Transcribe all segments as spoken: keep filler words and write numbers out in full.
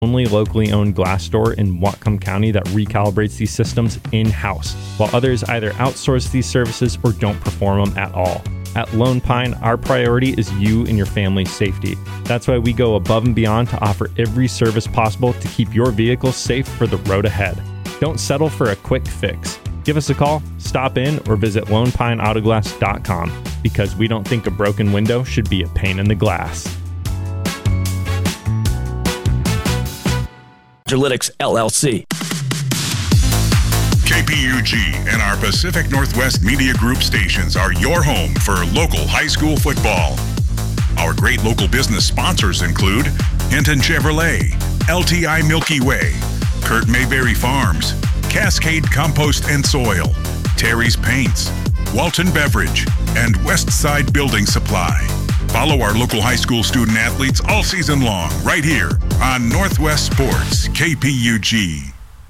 only locally owned glass store in Whatcom County that recalibrates these systems in-house, while others either outsource these services or don't perform them at all. At Lone Pine, our priority is you and your family's safety. That's why we go above and beyond to offer every service possible to keep your vehicle safe for the road ahead. Don't settle for a quick fix. Give us a call, stop in, or visit lone pine auto glass dot com, because we don't think a broken window should be a pain in the glass. Analytics L L C. K P U G and our Pacific Northwest Media Group stations are your home for local high school football. Our great local business sponsors include Hinton Chevrolet, L T I Milky Way, Kurt Mayberry Farms, Cascade Compost and Soil, Terry's Paints, Walton Beverage, and Westside Building Supply. Follow our local high school student athletes all season long right here on Northwest Sports, K P U G.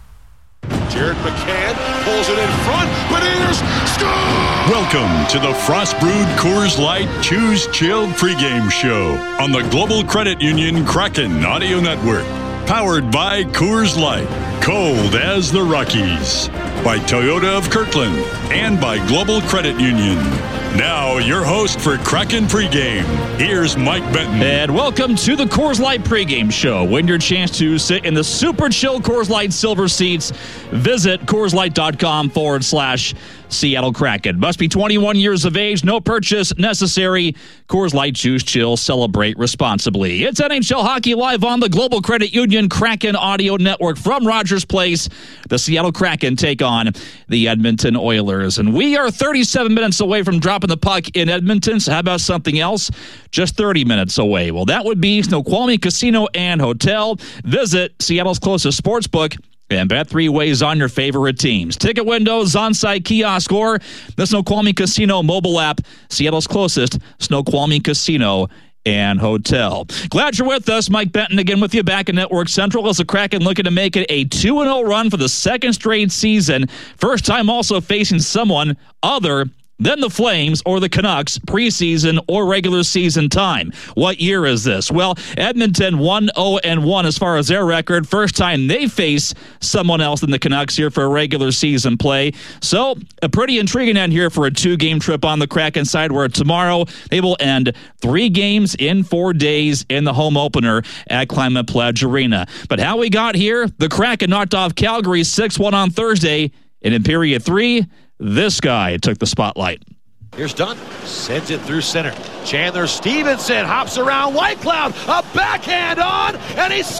Jared McCann pulls it in front. Beniers score! Welcome to the Frost Brewed Coors Light Choose Chilled pregame show on the Global Credit Union Kraken Audio Network. Powered by Coors Light, cold as the Rockies. By Toyota of Kirkland and by Global Credit Union. Now, your host for Kraken Pregame, here's Mike Benton. And welcome to the Coors Light Pregame Show. Win your chance to sit in the super chill Coors Light Silver seats. Visit CoorsLight.com forward slash Seattle Kraken. Must be twenty-one years of age. No purchase necessary. Coors Light, choose chill. Celebrate responsibly. It's N H L Hockey live on the Global Credit Union Kraken Audio Network from Rogers Place. The Seattle Kraken take on the Edmonton Oilers. And we are thirty-seven minutes away from dropping the puck in Edmonton. So how about something else? Just thirty minutes away. Well, that would be Snoqualmie Casino and Hotel. Visit Seattle's closest sports book and bet three ways on your favorite teams. Ticket windows, on-site kiosk, or the Snoqualmie Casino mobile app, Seattle's closest Snoqualmie Casino and Hotel. Glad you're with us. Mike Benton again with you back in Network Central as the Kraken looking to make it a two and oh run for the second straight season. First time also facing someone other than the Flames or the Canucks preseason or regular season time. What year is this? Well, Edmonton one oh and one as far as their record. First time they face someone else than the Canucks here for a regular season play. So a pretty intriguing end here for a two-game trip on the Kraken side, where tomorrow they will end three games in four days in the home opener at Climate Pledge Arena. But how we got here, the Kraken knocked off Calgary six one on Thursday, and in period three, this guy took the spotlight. Here's Dunn. Sends it through center. Chandler Stevenson hops around Whitecloud. A backhand on, and he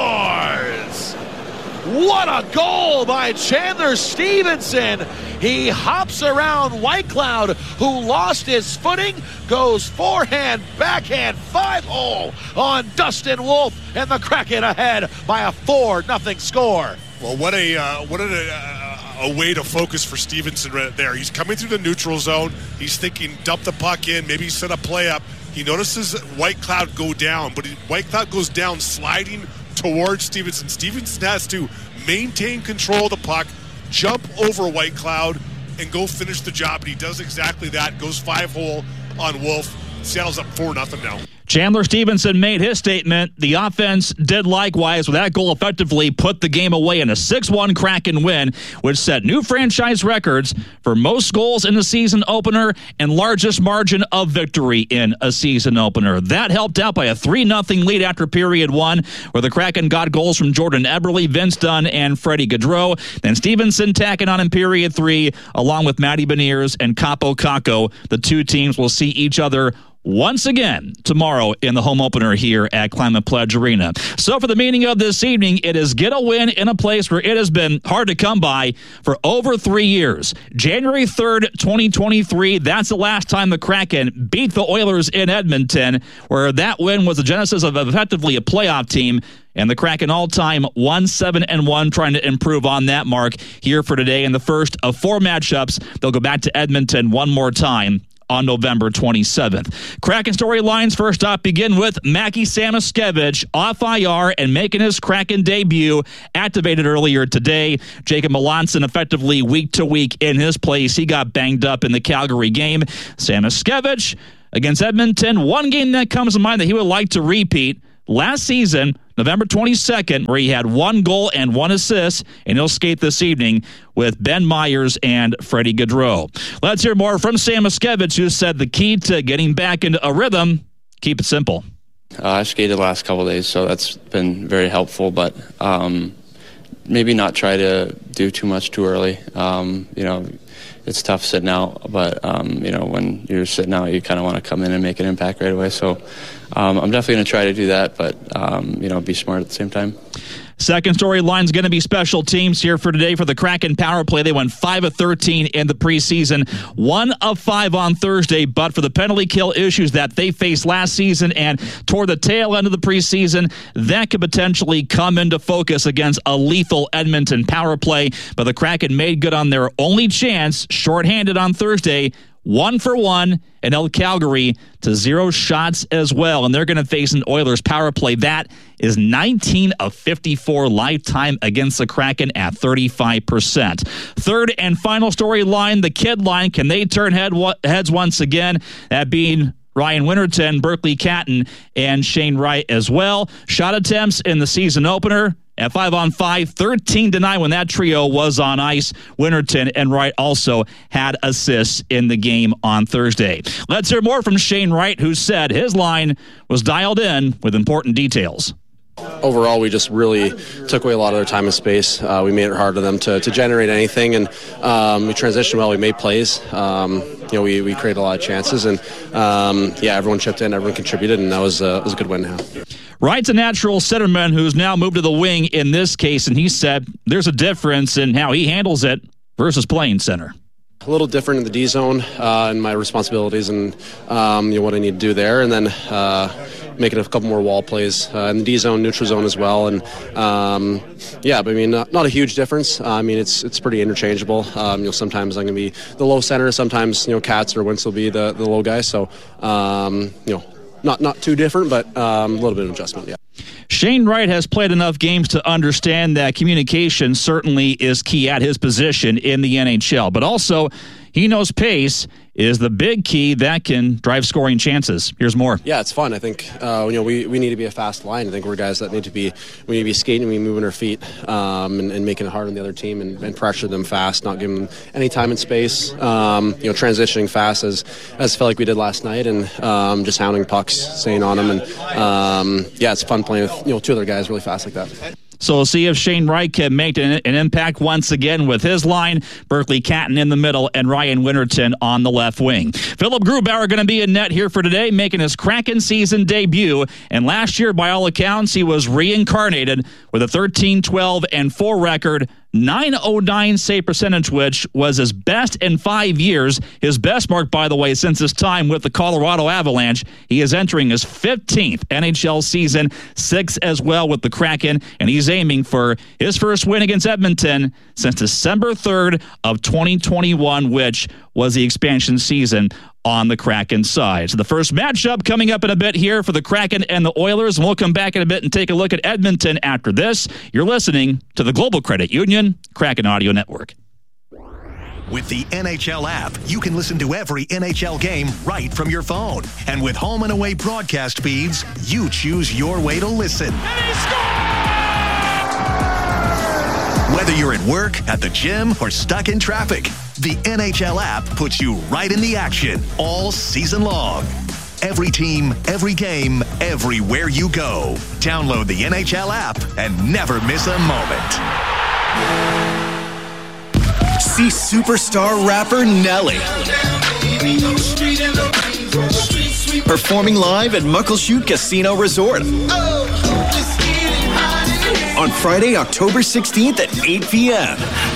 scores! What a goal by Chandler Stevenson. He hops around Whitecloud, who lost his footing, goes forehand, backhand, five-hole on Dustin Wolf, and the Kraken ahead by a four nothing score. Well, what a uh, what a, uh, a way to focus for Stevenson right there. He's coming through the neutral zone. He's thinking, dump the puck in, maybe set a play up. He notices Whitecloud go down, but Whitecloud goes down sliding towards Stevenson. Stevenson has to maintain control of the puck, jump over Whitecloud, and go finish the job. And he does exactly that. Goes five-hole on Wolf. Seattle's up four nothing now. Chandler Stevenson made his statement. The offense did likewise, with that goal effectively put the game away in a six one Kraken win, which set new franchise records for most goals in the season opener and largest margin of victory in a season opener. That helped out by a three nothing lead after period one, where the Kraken got goals from Jordan Eberle, Vince Dunn, and Freddie Gaudreau. Then Stevenson tacking on in period three, along with Matty Beniers and Capo Caco. The two teams will see each other once again tomorrow in the home opener here at Climate Pledge Arena. So for the meaning of this evening, it is get a win in a place where it has been hard to come by for over three years. January third, twenty twenty-three, that's the last time the Kraken beat the Oilers in Edmonton, where that win was the genesis of effectively a playoff team. And the Kraken all-time one seven and one, trying to improve on that mark here for today in the first of four matchups. They'll go back to Edmonton one more time on November twenty-seventh. Kraken storylines first up begin with Mackie Samoskevich off I R and making his Kraken debut, activated earlier today. Jacob Melanson effectively week to week in his place. He got banged up in the Calgary game. Samoskevich against Edmonton, one game that comes to mind that he would like to repeat. Last season, November twenty-second, where he had one goal and one assist, and he'll skate this evening with Ben Myers and Freddie Gaudreau. Let's hear more from Sam Muskevich, who said the key to getting back into a rhythm, keep it simple. Uh, I've skated the last couple of days, so that's been very helpful, but um, maybe not try to do too much too early. Um, you know, it's tough sitting out, but, um, you know, when you're sitting out, you kind of want to come in and make an impact right away. So um, I'm definitely going to try to do that, but, um, you know, be smart at the same time. Second storyline is going to be special teams here for today for the Kraken power play. They went five of thirteen in the preseason, one of five on Thursday, but for the penalty kill issues that they faced last season and toward the tail end of the preseason, that could potentially come into focus against a lethal Edmonton power play. But the Kraken made good on their only chance, shorthanded on Thursday, one for one, and held Calgary to zero shots as well. And they're going to face an Oilers power play that is nineteen of fifty-four lifetime against the Kraken at thirty-five percent. Third and final storyline, the kid line. Can they turn head, heads once again? That being Ryan Winterton, Berkeley Catton, and Shane Wright as well. Shot attempts in the season opener. At five on five, thirteen to nine when that trio was on ice. Winterton and Wright also had assists in the game on Thursday. Let's hear more from Shane Wright, who said his line was dialed in with important details. Overall, we just really took away a lot of their time and space. Uh, we made it hard for them to, to generate anything, and um, we transitioned well. We made plays. Um, you know, we, we created a lot of chances, and um, yeah, everyone chipped in, everyone contributed, and that was, uh, was a good win now. Wright's a natural centerman who's now moved to the wing in this case, and he said there's a difference in how he handles it versus playing center. A little different in the D zone uh, and my responsibilities and um, you know, what I need to do there, and then uh, making a couple more wall plays uh, in the D zone, neutral zone as well. And um, yeah, but I mean, not, not a huge difference. Uh, I mean, it's it's pretty interchangeable. Um, you know, sometimes I'm going to be the low center, sometimes you know, Katz or Wentz will be the, the low guy. So um, you know, not not too different, but um, a little bit of adjustment. Yeah. Shane Wright has played enough games to understand that communication certainly is key at his position in the N H L, but also he knows pace is the big key that can drive scoring chances. Here's more. Yeah, it's fun. I think uh, you know we, we need to be a fast line. I think we're guys that need to be we need to be skating, we moving our feet, um, and, and making it hard on the other team and, and pressure them fast, not giving them any time and space. Um, you know, transitioning fast as as I felt like we did last night, and um, just hounding pucks, staying on them, and um, yeah, it's fun playing with you know two other guys really fast like that. So we'll see if Shane Wright can make an, an impact once again with his line. Berkeley Catton in the middle and Ryan Winterton on the left wing. Philip Grubauer going to be in net here for today, making his Kraken season debut. And last year, by all accounts, he was reincarnated with a thirteen, twelve, and four record, nine oh nine save percentage, which was his best in five years. His best mark, by the way, since his time with the Colorado Avalanche. He is entering his fifteenth N H L season, six as well with the Kraken, and he's aiming for his first win against Edmonton since December third of twenty twenty-one, which was the expansion season on the Kraken side. So the first matchup coming up in a bit here for the Kraken and the Oilers, and we'll come back in a bit and take a look at Edmonton after this. You're listening to the Global Credit Union Kraken Audio Network. With the N H L app, you can listen to every N H L game right from your phone. And with home and away broadcast feeds, you choose your way to listen. And he scores! Whether you're at work, at the gym, or stuck in traffic, the N H L app puts you right in the action all season long. Every team, every game, everywhere you go. Download the N H L app and never miss a moment. See superstar rapper Nelly performing live at Muckleshoot Casino Resort on Friday, October sixteenth at eight p.m.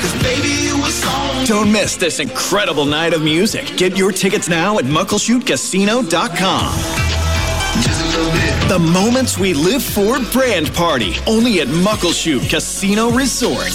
Don't miss this incredible night of music. Get your tickets now at muckleshoot casino dot com. The moments we live for brand party, only at Muckleshoot Casino Resort.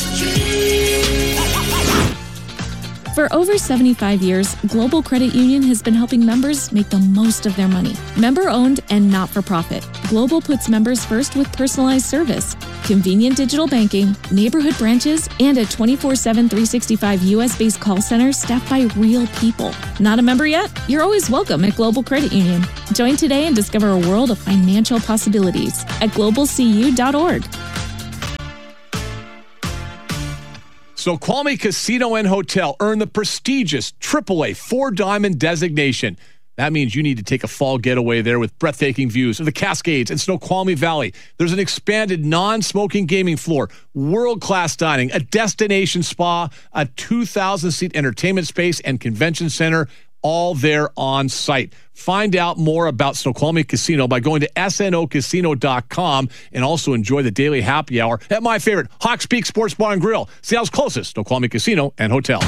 For over seventy-five years, Global Credit Union has been helping members make the most of their money. Member-owned and not-for-profit, Global puts members first with personalized service. convenient digital banking, neighborhood branches, and a twenty-four seven, three sixty-five U S-based call center staffed by real people. Not a member yet? You're always welcome at Global Credit Union. Join today and discover a world of financial possibilities at global c u dot org. Snoqualmie Casino and Hotel earned the prestigious triple A Four Diamond designation. That means you need to take a fall getaway there with breathtaking views of the Cascades and Snoqualmie Valley. There's an expanded non-smoking gaming floor, world-class dining, a destination spa, a two thousand seat entertainment space and convention center, all there on site. Find out more about Snoqualmie Casino by going to S N O casino dot com and also enjoy the daily happy hour at my favorite, Hawks Peak Sports Bar and Grill, Seattle's closest Snoqualmie Casino and Hotel.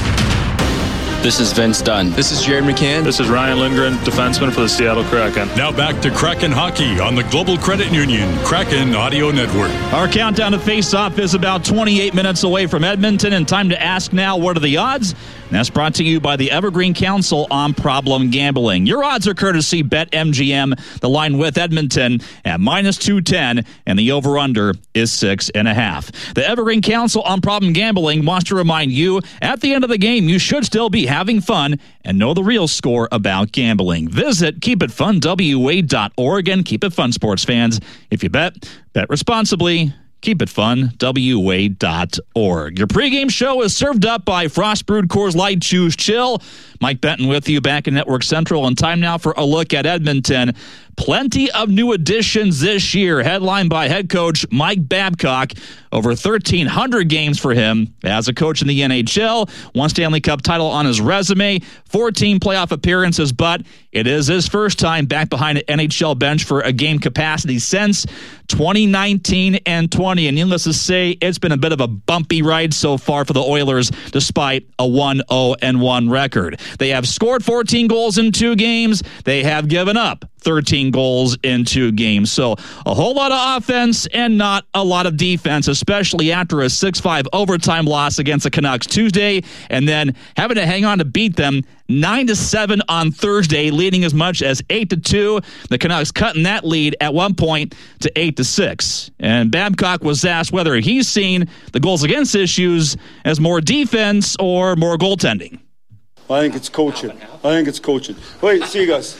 This is Vince Dunn. This is Jared McCann. This is Ryan Lindgren, defenseman for the Seattle Kraken. Now back to Kraken Hockey on the Global Credit Union Kraken Audio Network. Our countdown to face-off is about twenty-eight minutes away from Edmonton, and time to ask now, what are the odds? And that's brought to you by the Evergreen Council on Problem Gambling. Your odds are courtesy BetMGM. The line with Edmonton at minus two ten, and the over-under is six and a half. The Evergreen Council on Problem Gambling wants to remind you, at the end of the game, you should still be having fun and know the real score about gambling. Visit keep it fun w a dot org and keep it fun, sports fans. If you bet, bet responsibly. Keep it fun, w a dot org. Your pregame show is served up by Frost Brewed Coors Light. Choose chill. Mike Benton with you back in Network Central. And time now for a look at Edmonton. Plenty of new additions this year, headlined by head coach Mike Babcock. Over thirteen hundred games for him as a coach in the N H L. One Stanley Cup title on his resume, fourteen playoff appearances, but it is his first time back behind an N H L bench for a game capacity since twenty nineteen and twenty. And needless to say, it's been a bit of a bumpy ride so far for the Oilers, despite a one oh one record. They have scored fourteen goals in two games. They have given up thirteen goals in two games. So a whole lot of offense and not a lot of defense, especially after a six five overtime loss against the Canucks Tuesday, and then having to hang on to beat them nine to seven on Thursday, leading as much as eight to two. The Canucks cutting that lead at one point to eight to six. And Babcock was asked whether he's seen the goals against issues as more defense or more goaltending. I think it's coaching. I think it's coaching. Wait, see you guys.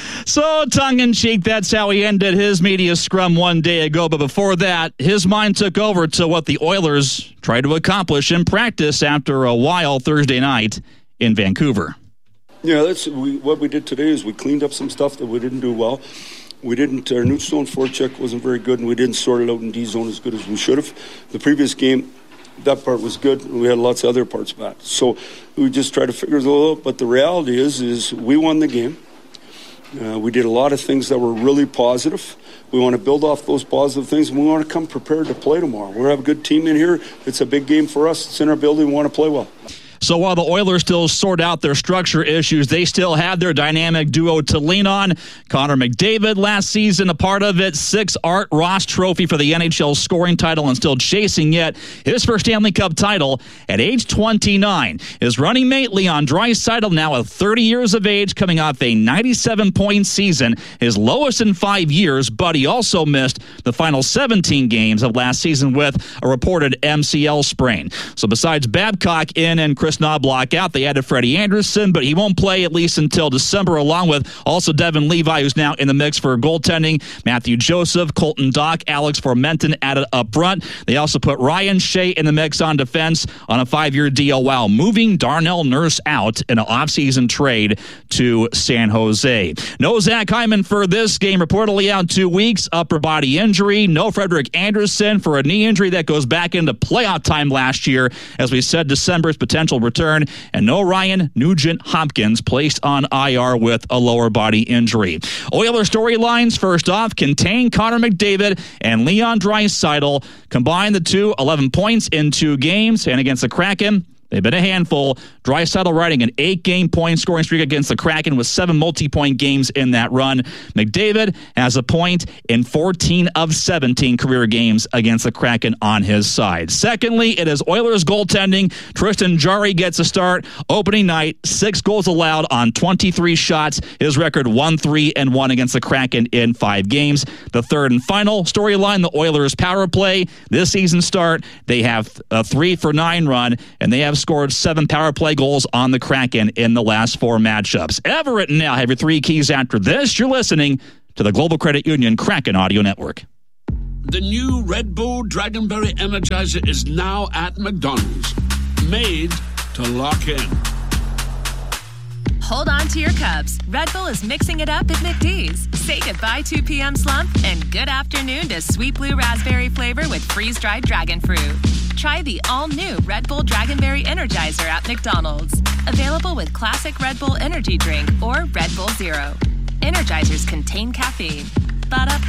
So, tongue-in-cheek, that's how he ended his media scrum one day ago. But before that, his mind took over to what the Oilers tried to accomplish in practice after a while Thursday night in Vancouver. Yeah, that's we, what we did today is we cleaned up some stuff that we didn't do well. We didn't, our neutral zone forecheck wasn't very good, and we didn't sort it out in D-zone as good as we should have. The previous game, that part was good, and we had lots of other parts bad. So we just tried to figure it all out. But the reality is, is we won the game. Uh, we did a lot of things that were really positive. We want to build off those positive things, and we want to come prepared to play tomorrow. We're going to have a good team in here. It's a big game for us. It's in our building. We want to play well. So while the Oilers still sort out their structure issues, they still have their dynamic duo to lean on. Connor McDavid last season, a part of it. Six Art Ross trophy for the N H L scoring title and still chasing yet his first Stanley Cup title at age twenty-nine. His running mate, Leon Draisaitl, now at thirty years of age, coming off a ninety-seven point season, his lowest in five years, but he also missed the final seventeen games of last season with a reported M C L sprain. So besides Babcock in and Chris Knobloch out, they added Freddie Anderson, but he won't play at least until December, along with also Devin Levi, who's now in the mix for goaltending. Matthew Joseph, Colton Dock, Alex Formenton added up front. They also put Ryan Shea in the mix on defense on a five-year deal while moving Darnell Nurse out in an offseason trade to San Jose. No Zach Hyman for this game, reportedly out two weeks, upper body injury. No Frederick Anderson for a knee injury that goes back into playoff time last year. As we said, December's potential return, and no Ryan Nugent-Hopkins placed on I R with a lower body injury. Oilers storylines, first off, contain Connor McDavid and Leon Draisaitl. Combine the two, eleven points in two games, and against the Kraken, They've been a handful. Draisaitl riding an eight-game point scoring streak against the Kraken with seven multi-point games in that run. McDavid has a point in fourteen of seventeen career games against the Kraken on his side. Secondly, it is Oilers goaltending. Tristan Jarry gets a start. Opening night, six goals allowed on twenty-three shots. His record one three and one against the Kraken in five games. The third and final storyline, the Oilers power play. This season start, they have a three for nine run, and they have scored seven power play goals on the Kraken in the last four matchups. Everett and Nell have your three keys after this. You're listening to the Global Credit Union Kraken Audio Network. The new Red Bull Dragonberry Energizer is now at McDonald's. Made to lock in. Hold on to your cups. Red Bull is mixing it up at McD's. Say goodbye two p.m. slump and good afternoon to sweet blue raspberry flavor with freeze-dried dragon fruit. Try the all-new Red Bull Dragonberry Energizer at McDonald's. Available with classic Red Bull energy drink or Red Bull Zero. Energizers contain caffeine. Ba-da-ba.